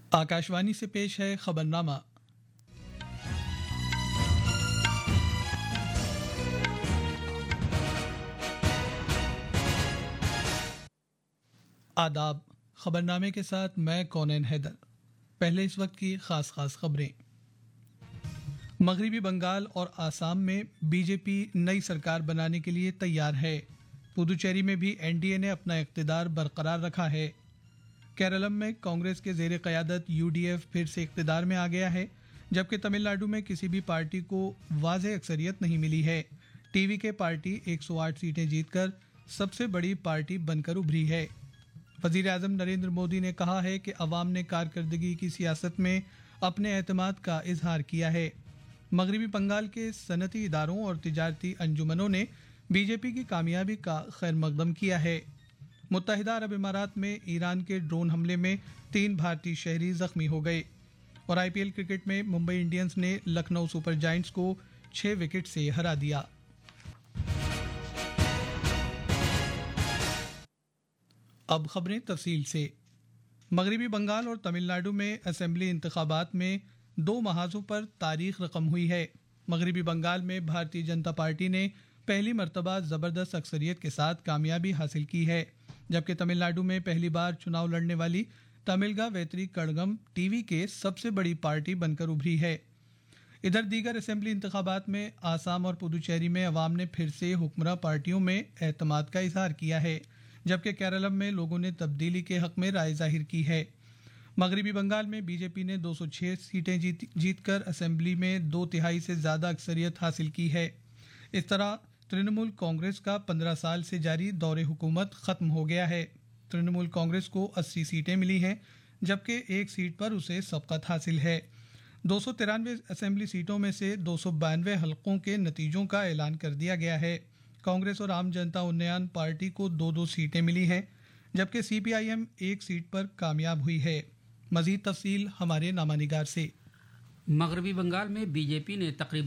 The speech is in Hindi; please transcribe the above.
आकाशवाणी से पेश है खबरनामा। आदाब। खबरनामे के साथ मैं कौनैन हैदर। पहले इस वक्त की खास खबरें। मगरिबी बंगाल और आसाम में बीजेपी नई सरकार बनाने के लिए तैयार है। पुदुचेरी में भी एनडीए ने अपना इक़्तिदार बरकरार रखा है। केरलम में कांग्रेस के जेर क़यादत यूडीएफ फिर से इक़्तिदार में आ गया है, जबकि तमिलनाडु में किसी भी पार्टी को वाज़ेह अक्सरियत नहीं मिली है। टीवी के पार्टी 108 सीटें जीतकर सबसे बड़ी पार्टी बनकर उभरी है। वज़ीर आज़म नरेंद्र मोदी ने कहा है कि अवाम ने कारकर्दगी की सियासत में अपने एतमाद का इजहार किया है। मगरिबी बंगाल के सनती इदारों और तिजारती अंजुमनों ने बीजेपी की कामयाबी का खैर मकदम किया है। मुत्तहिदा अरब इमारात में ईरान के ड्रोन हमले में 3 भारतीय शहरी जख्मी हो गए। और आईपीएल क्रिकेट में मुंबई इंडियंस ने लखनऊ सुपर जायंट्स को 6 विकेट से हरा दिया। अब खबरें तफसील से। मगरिबी बंगाल और तमिलनाडु में असेंबली इंतखाबात में 2 महाजों पर तारीख रकम हुई है। मगरिबी बंगाल में भारतीय जनता पार्टी ने पहली मर्तबा ज़बरदस्त अक्सरियत के साथ कामयाबी हासिल की है, जबकि तमिलनाडु में पहली बार चुनाव लड़ने वाली तमिलगा वेत्री कड़गम टीवी के सबसे बड़ी पार्टी बनकर उभरी है। इधर दीगर असेंबली इंतखाबात में आसाम और पुदुचेरी में अवाम ने फिर से हुक्मरां पार्टियों में एतमाद का इजहार किया है, जबकि केरलम में लोगों ने तब्दीली के हक में राय जाहिर की है। मगरिबी बंगाल में बीजेपी ने 206 सीटें जीतकर असेंबली में 2/3 से ज़्यादा अक्सरियत हासिल की है। इस तरह तृणमूल कांग्रेस का 15 साल से जारी दौरे हुकूमत ख़त्म हो गया है। तृणमूल कांग्रेस को 80 सीटें मिली हैं, जबकि 1 सीट पर उसे सबकत हासिल है। 293 असेंबली सीटों में से 292 हलकों के नतीजों का ऐलान कर दिया गया है। कांग्रेस और आम जनता उन्नयन पार्टी को 2-2 सीटें मिली हैं, जबकि सीपीआईएम 1 सीट पर कामयाब हुई है। मज़ीद तफसील हमारे नामानिगार से। मगरबी बंगाल में बीजेपी ने तकरीबन